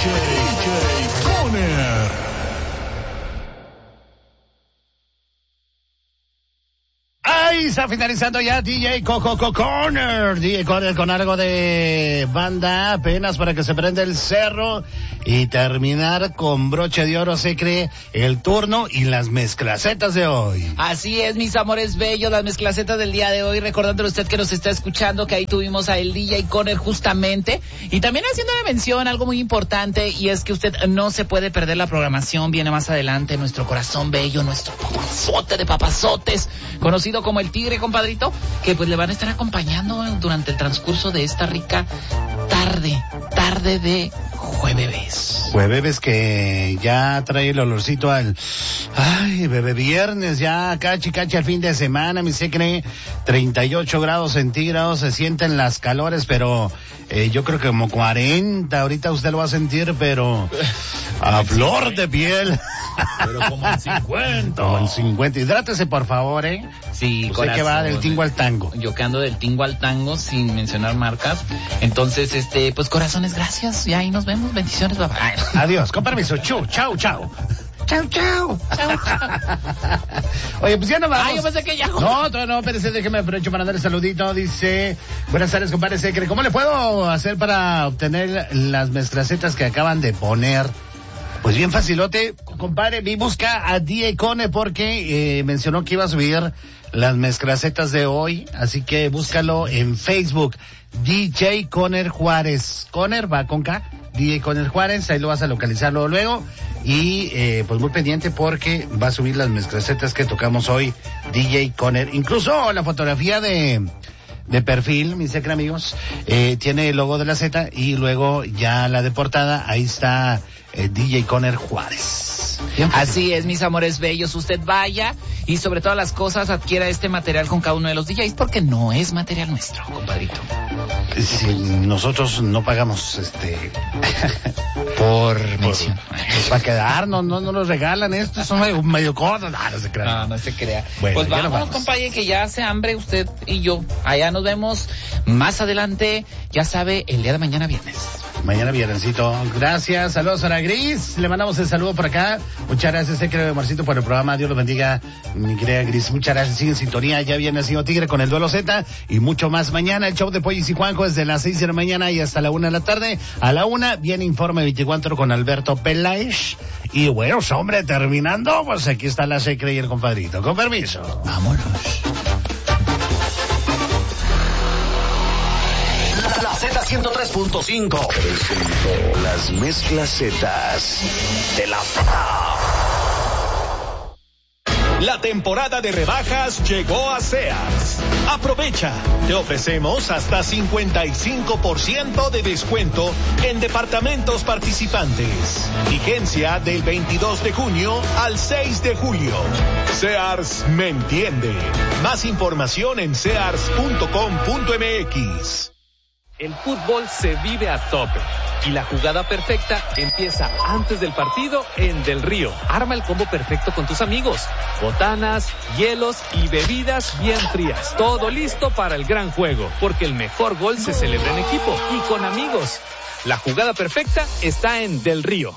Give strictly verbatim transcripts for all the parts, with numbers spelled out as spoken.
J Conner. Ahí está finalizando ya D J Coco Co Corner. D J Conner con algo de banda apenas para que se prenda el cerro y terminar con broche de oro, se cree, el turno y las mezclacetas de hoy. Así es, mis amores bellos, las mezclacetas del día de hoy, recordándole a usted que nos está escuchando, que ahí tuvimos a el D J Conner justamente, y también haciéndole mención algo muy importante, y es que usted no se puede perder la programación, viene más adelante nuestro corazón bello, nuestro papazote de papazotes, conocido como el Tigre, compadrito, que pues le van a estar acompañando durante el transcurso de esta rica tarde, tarde de jueves. Jueves que ya trae el olorcito al, ay, bebé viernes, ya cachi cachi al fin de semana, mi se cree, treinta y ocho grados centígrados, se sienten las calores, pero eh, yo creo que como cuarenta, ahorita usted lo va a sentir, pero a flor de piel. Pero como en cincuenta. Como en cincuenta, hidrátese por favor, eh. Sí, usted corazón, que va del tingo al tango. Yo que ando del tingo al tango sin mencionar marcas. Entonces, este, pues corazones, gracias. Y ahí nos vemos. Bendiciones, bye bye. Adiós, con permiso. Chau, chau, chau. Chau, chau. Chau, chau. Oye, pues ya no vamos. Ay, yo pensé que ya. No, no, no, espérese, déjeme aprovecho para dar el saludito. Dice, buenas tardes, compadre Secre. ¿Cómo le puedo hacer para obtener las mezclacetas que acaban de poner? Pues bien facilote, compadre, vi busca a D J Conner porque eh, mencionó que iba a subir las mezclacetas de hoy, así que búscalo en Facebook, D J Conner Juárez. Conner va con K, D J Conner Juárez, ahí lo vas a localizarlo luego y eh, pues muy pendiente porque va a subir las mezclacetas que tocamos hoy, D J Conner. Incluso la fotografía de... de perfil, mis secre amigos, eh, tiene el logo de la Z y luego ya la de portada, ahí está eh, D J Conner Juárez. Así es, mis amores bellos, usted vaya y sobre todas las cosas adquiera este material con cada uno de los D Js porque no es material nuestro, compadrito. Si nosotros no pagamos este por mención para quedarnos, no, no nos regalan esto, son medio, medio cosas, no, no se crea. No, no se crea. Bueno, pues vámonos, vamos. compadre, que ya hace hambre usted y yo. Allá nos vemos más adelante, ya sabe, el día de mañana viernes. Mañana viernesito. Gracias, saludos a la Gris. Le mandamos el saludo por acá. Muchas gracias, te creo, Marcito, por el programa. Dios los bendiga, mi querida Gris. Muchas gracias, sigue en sintonía. Ya viene el señor Tigre con el Duelo Z y mucho más mañana. El show de Pollis y Juanjo desde las seis de la mañana y hasta la una de la tarde. A la una viene Informe veinticuatro con Alberto Peláez. Y bueno, hombre, terminando, pues aquí está la Secre y el compadrito. Con permiso. Vámonos. La Z ciento tres punto cinco presentó las mezclas Zetas de la Z. La temporada de rebajas llegó a Sears. Aprovecha, te ofrecemos hasta cincuenta y cinco por ciento de descuento en departamentos participantes. Vigencia del veintidós de junio al seis de julio. Sears me entiende. Más información en sears punto com punto m x. El fútbol se vive a tope y la jugada perfecta empieza antes del partido en Del Río. Arma el combo perfecto con tus amigos. Botanas, hielos y bebidas bien frías. Todo listo para el gran juego, porque el mejor gol se celebra en equipo y con amigos. La jugada perfecta está en Del Río.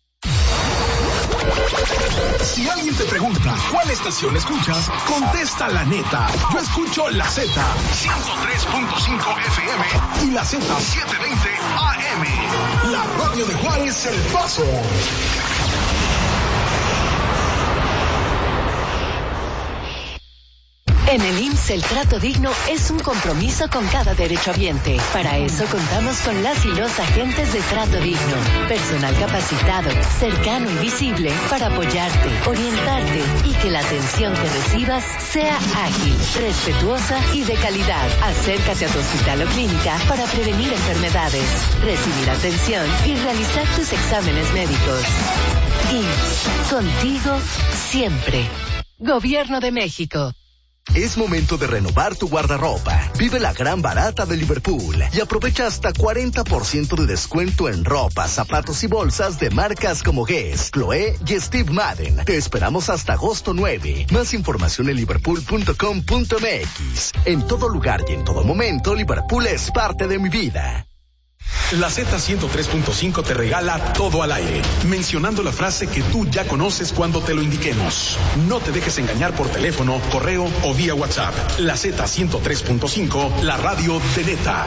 Si alguien te pregunta cuál estación escuchas, contesta la neta. Yo escucho la Z ciento tres punto cinco F M y la Z setecientos veinte A M. La radio de Juárez, El Paso. En el I M S S el trato digno es un compromiso con cada derechohabiente. Para eso contamos con las y los agentes de trato digno. Personal capacitado, cercano y visible para apoyarte, orientarte y que la atención que recibas sea ágil, respetuosa y de calidad. Acércate a tu hospital o clínica para prevenir enfermedades, recibir atención y realizar tus exámenes médicos. I M S S, contigo siempre. Gobierno de México. Es momento de renovar tu guardarropa. Vive la gran barata de Liverpool y aprovecha hasta cuarenta por ciento de descuento en ropa, zapatos y bolsas de marcas como Guess, Chloé y Steve Madden. Te esperamos hasta agosto nueve. Más información en liverpool punto com punto m x. En todo lugar y en todo momento, Liverpool es parte de mi vida. La Z ciento tres punto cinco te regala todo al aire, mencionando la frase que tú ya conoces cuando te lo indiquemos. No te dejes engañar por teléfono, correo o vía WhatsApp. La Z ciento tres punto cinco, la radio de neta.